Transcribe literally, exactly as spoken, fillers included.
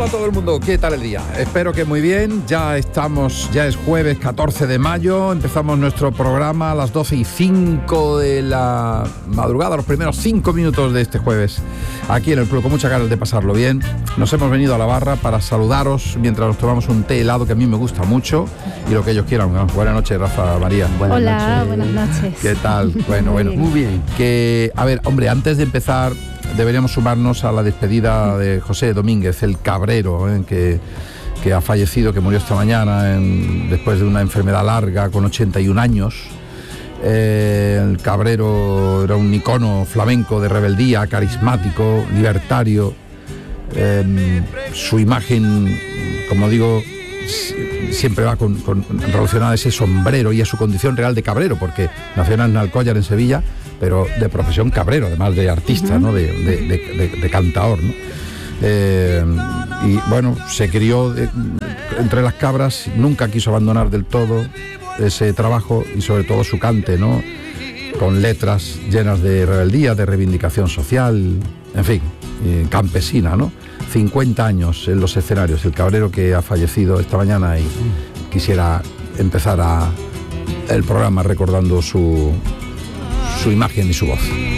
Hola a todo el mundo, ¿qué tal el día? Espero que muy bien, ya estamos, ya es jueves catorce de mayo, empezamos nuestro programa a las doce y cinco de la madrugada, los primeros cinco minutos de este jueves, aquí en el club, con muchas ganas de pasarlo bien. Nos hemos venido a la barra para saludaros mientras nos tomamos un té helado que a mí me gusta mucho y lo que ellos quieran. Buenas noches, Rafa, María. Buenas Hola, noches. buenas noches. ¿Qué tal? Bueno, bueno. Muy bien. Que, a ver, hombre, antes de empezar deberíamos sumarnos a la despedida de José Domínguez, el cabrero, ¿eh? que, que ha fallecido, que murió esta mañana en, después de una enfermedad larga con ochenta y un años. Eh, el cabrero era un icono flamenco de rebeldía, carismático, libertario. Eh, su imagen, como digo, siempre va con, con, relacionada a ese sombrero y a su condición real de cabrero, porque nació en Alcollar, en Sevilla, pero de profesión cabrero, además de artista, uh-huh. ¿no? de, de, de, de, de cantaor, ¿no? Eh, y bueno, se crió de, entre las cabras, nunca quiso abandonar del todo ese trabajo y sobre todo su cante, ¿no? Con letras llenas de rebeldía, de reivindicación social, en fin, eh, campesina, ¿no? cincuenta años en los escenarios, el cabrero que ha fallecido esta mañana, y quisiera empezar a, el programa recordando su, su imagen y su voz.